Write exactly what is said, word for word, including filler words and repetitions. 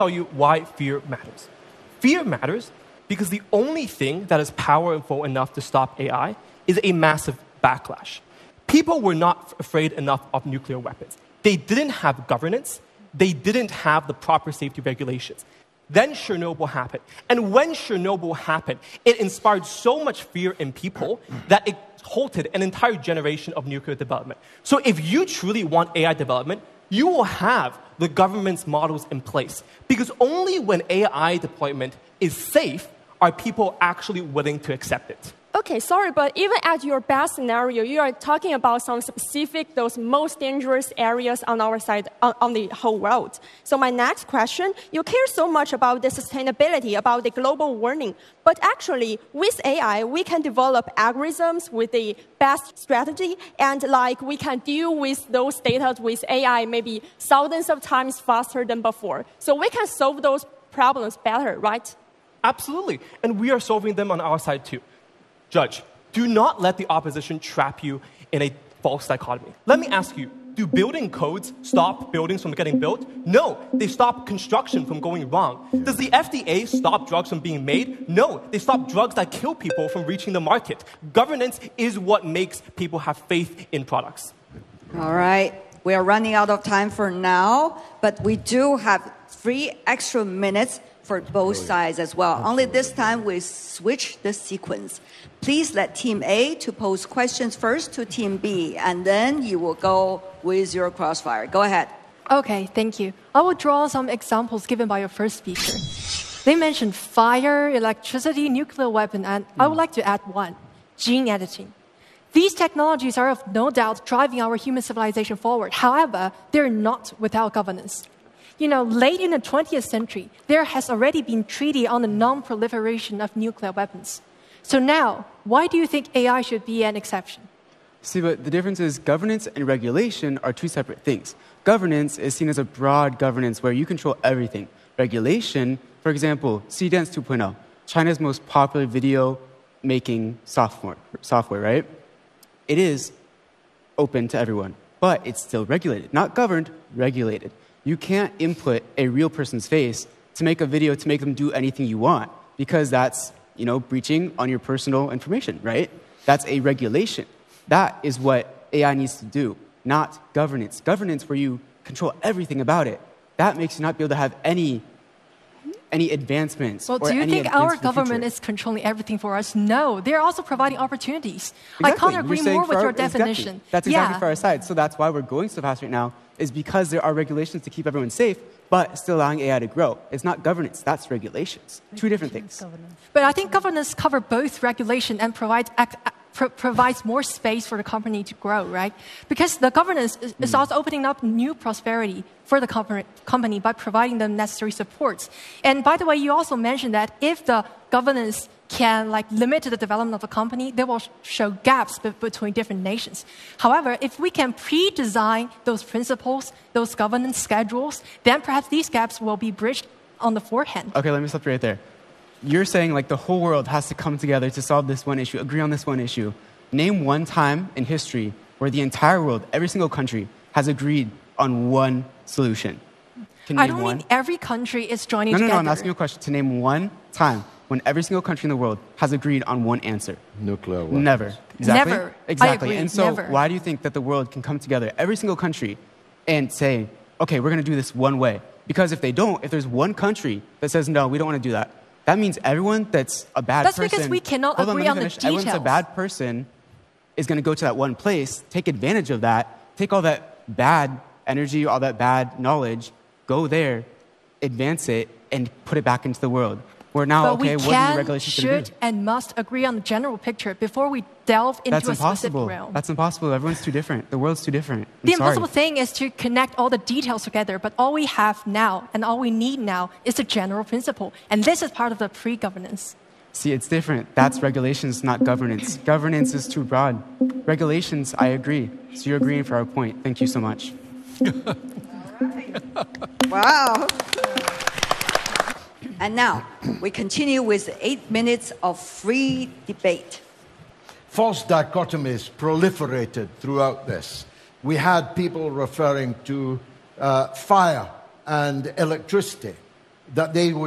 tell you why fear matters. Fear matters because the only thing that is powerful enough to stop A I is a massive backlash. People were not afraid enough of nuclear weapons. They didn't have governance. They didn't have the proper safety regulations. Then Chernobyl happened. And when Chernobyl happened, it inspired so much fear in people that it halted an entire generation of nuclear development. So if you truly want A I development, you will have the government's models in place. Because only when A I deployment is safe are people actually willing to accept it. Okay, sorry, but even at your best scenario, you are talking about some specific, those most dangerous areas on our side, on, on the whole world. So my next question, you care so much about the sustainability, about the global warming, but actually, with A I, we can develop algorithms with the best strategy, and like we can deal with those data with A I maybe thousands of times faster than before. So we can solve those problems better, right? Absolutely, and we are solving them on our side too. Judge, do not let the opposition trap you in a false dichotomy. Let me ask you, do building codes stop buildings from getting built? No, they stop construction from going wrong. Does the F D A stop drugs from being made? No, they stop drugs that kill people from reaching the market. Governance is what makes people have faith in products. All right, we are running out of time for now, but we do have three extra minutes for both sides as well. Only this time we switch the sequence. Please let Team A to pose questions first to Team B, and then you will go with your crossfire. Go ahead. Okay, thank you. I will draw some examples given by your first speaker. They mentioned fire, electricity, nuclear weapon, and I would like to add one, gene editing. These technologies are of no doubt driving our human civilization forward. However, they're not without governance. You know, late in the twentieth century, there has already been treaty on the non-proliferation of nuclear weapons. So now, why do you think A I should be an exception? See, but the difference is governance and regulation are two separate things. Governance is seen as a broad governance where you control everything. Regulation, for example, C-Dance two point oh, China's most popular video-making software, software, right? It is open to everyone, but it's still regulated. Not governed, regulated. You can't input a real person's face to make a video to make them do anything you want because that's, you know, breaching on your personal information, right? That's a regulation. That is what A I needs to do, not governance. Governance where you control everything about it. That makes you not be able to have any any advancements. Well, do you think our government is controlling everything for us? No, they're also providing opportunities. Exactly. I can't agree more with our, your definition. Exactly. That's exactly yeah. for our side. So that's why we're going so fast right now, is because there are regulations to keep everyone safe, but still allowing A I to grow. It's not governance, that's regulations. Two different things. But I think governance covers both regulation and provides Pro provides more space for the company to grow, right? Because the governance is, is also opening up new prosperity for the company, company by providing the necessary supports. And by the way, you also mentioned that if the governance can like limit the development of a company, they will show gaps be between different nations. However, if we can pre-design those principles, those governance schedules, then perhaps these gaps will be bridged on the forehand. Okay, let me stop you right there. You're saying like the whole world has to come together to solve this one issue, agree on this one issue. Name one time in history where the entire world, every single country, has agreed on one solution. Can you I name don't one? mean every country is joining no, no, together. No, no, I'm asking you a question. To name one time when every single country in the world has agreed on one answer. Nuclear weapons. Never. Exactly? Never. Exactly. I agree. And so Never. why do you think that the world can come together, every single country, and say, okay, we're going to do this one way? Because if they don't, if there's one country that says, no, we don't want to do that, that means everyone that's a bad that's person... That's because we cannot hold agree on, on, on the details. Everyone's a bad person is going to go to that one place, take advantage of that, take all that bad energy, all that bad knowledge, go there, advance it, and put it back into the world. We're now, but okay, we what can, are the regulations should, going to do? and must agree on the general picture before we delve into That's a impossible. specific realm. That's impossible. Everyone's too different. The world's too different. I'm the sorry. impossible thing is to connect all the details together, but all we have now and all we need now is a general principle. And this is part of the pre-governance. See, it's different. That's regulations, not governance. Governance is too broad. Regulations, I agree. So you're agreeing for our point. Thank you so much. All right. Wow. And now, we continue with eight minutes of free debate. False dichotomies proliferated throughout this. We had people referring to uh, fire and electricity. that they would